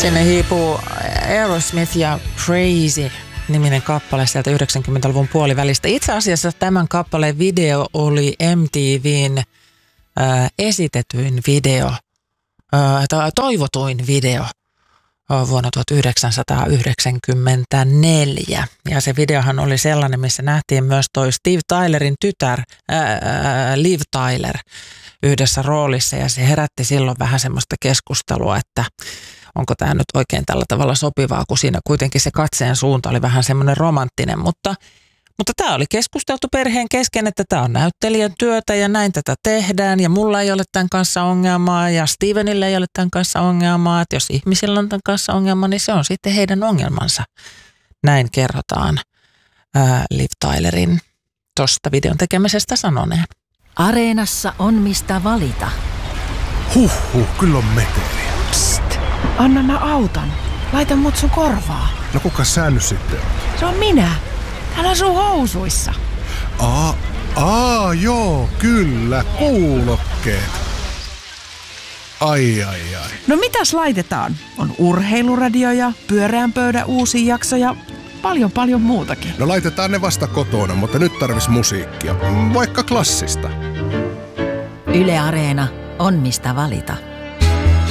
Sinne hiipuu Aerosmith ja Crazy-niminen kappale sieltä 90-luvun puolivälistä. Itse asiassa tämän kappaleen video oli MTV:n esitetyin video, toivotuin video vuonna 1994. Ja se videohan oli sellainen, missä nähtiin myös toi Steve Tylerin tytär, Liv Tyler, yhdessä roolissa. Ja se herätti silloin vähän semmoista keskustelua, että onko tämä nyt oikein tällä tavalla sopivaa, kun siinä kuitenkin se katseen suunta oli vähän semmoinen romanttinen. Mutta tämä oli keskusteltu perheen kesken, että tämä on näyttelijän työtä ja näin tätä tehdään. Ja mulla ei ole tämän kanssa ongelmaa ja Stevenillä ei ole tämän kanssa ongelmaa. Että jos ihmisillä on tämän kanssa ongelma, niin se on sitten heidän ongelmansa. Näin kerrotaan Liv Tylerin tuosta videon tekemisestä sanoneen. Areenassa on mistä valita. Kyllä on meteliä. Psst, anna mä autan. Laita mut sun korvaa. No kuka sä nyt sitten on? Se on minä. Täällä on sun housuissa. Joo, kyllä, kuulokkeet. Ai. No mitäs laitetaan? On urheiluradio ja pyöreän pöydän uusi jakso ja paljon muutakin. No laitetaan ne vasta kotona, mutta nyt tarvis musiikkia. Vaikka klassista. Yle Areena on mistä valita.